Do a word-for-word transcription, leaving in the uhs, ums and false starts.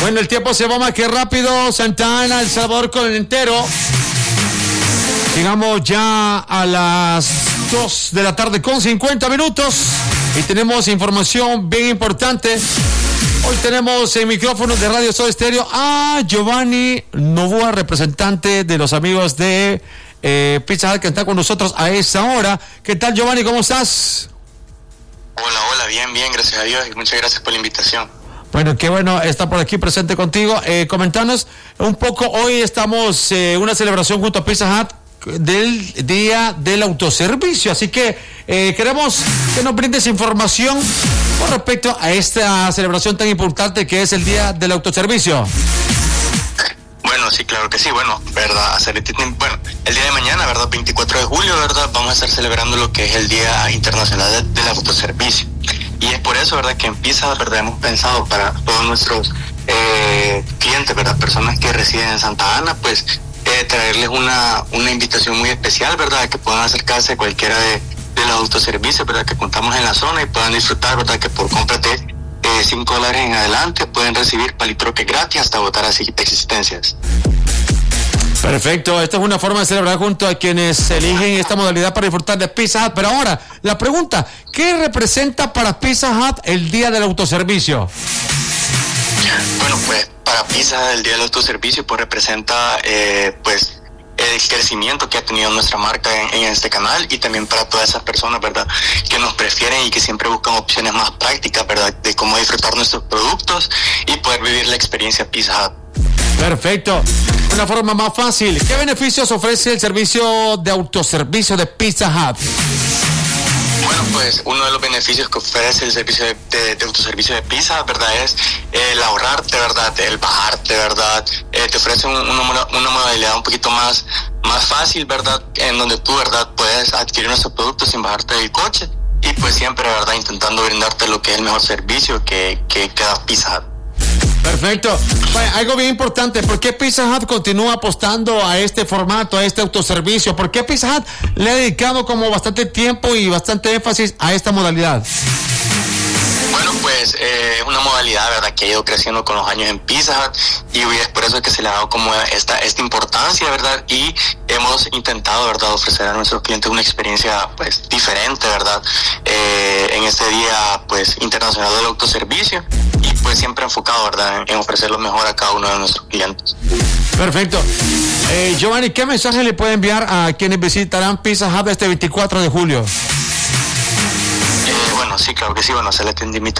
Bueno, el tiempo se va más que rápido. Santa Ana, El Salvador con el entero. Llegamos ya a las dos de la tarde con cincuenta minutos y tenemos información bien importante. Hoy tenemos en micrófonos de Radio Soda Stereo a Giovanni Novoa, representante de los amigos de eh, Pizza Hut, que está con nosotros a esta hora. ¿Qué tal, Giovanni? ¿Cómo estás? Hola, hola, bien, bien, gracias a Dios y muchas gracias por la invitación. Bueno, qué bueno estar por aquí presente contigo. Eh, comentanos un poco, hoy estamos en eh, una celebración junto a Pizza Hut del Día del Autoservicio, así que eh, queremos que nos brindes información con respecto a esta celebración tan importante que es el Día del Autoservicio. Bueno, sí, claro que sí, bueno, verdad, bueno, el día de mañana, verdad, veinticuatro de julio, verdad, vamos a estar celebrando lo que es el Día Internacional de, del Autoservicio, y es por eso, verdad, que en Pizza, verdad, hemos pensado para todos nuestros eh, clientes, verdad, personas que residen en Santa Ana, pues eh, traerles una, una invitación muy especial, verdad, que puedan acercarse a cualquiera de, de los autoservicios, verdad, que contamos en la zona y puedan disfrutar, verdad, que por compra de cinco dólares en adelante pueden recibir palitroque gratis hasta agotar así existencias. Perfecto, esta es una forma de celebrar junto a quienes eligen esta modalidad para disfrutar de Pizza Hut. Pero ahora, la pregunta, ¿qué representa para Pizza Hut el Día del Autoservicio? Bueno, pues para Pizza Hut el Día del Autoservicio pues representa eh, pues el crecimiento que ha tenido nuestra marca en, en este canal, y también para todas esas personas, verdad, que nos prefieren y que siempre buscan opciones más prácticas, verdad, de cómo disfrutar nuestros productos y poder vivir la experiencia Pizza Hut. Perfecto, una forma más fácil. ¿Qué beneficios ofrece el servicio de autoservicio de Pizza Hut? Bueno, pues uno de los beneficios que ofrece el servicio de, de, de autoservicio de Pizza, verdad, es el ahorrarte, verdad, el bajarte, verdad, eh, te ofrece un, una, una modalidad un poquito más, más fácil, verdad, en donde tú, verdad, puedes adquirir nuestros productos sin bajarte del coche, y pues siempre, verdad, intentando brindarte lo que es el mejor servicio que, que, que da Pizza Hut. Perfecto. Bueno, algo bien importante, ¿por qué Pizza Hut continúa apostando a este formato, a este autoservicio? ¿Por qué Pizza Hut le ha dedicado como bastante tiempo y bastante énfasis a esta modalidad? Bueno, pues eh, es una modalidad, verdad, que ha ido creciendo con los años en Pizza Hut, y es por eso que se le ha dado como esta esta importancia, verdad, y hemos intentado, verdad, ofrecer a nuestros clientes una experiencia pues diferente, verdad, eh, en este día pues internacional del autoservicio, y pues siempre enfocado, verdad, en ofrecer lo mejor a cada uno de nuestros clientes. Perfecto. Eh, Giovanni, ¿qué mensaje le puede enviar a quienes visitarán Pizza Hut este veinticuatro de julio? Eh, bueno, sí, claro que sí, bueno, se le tiende invitación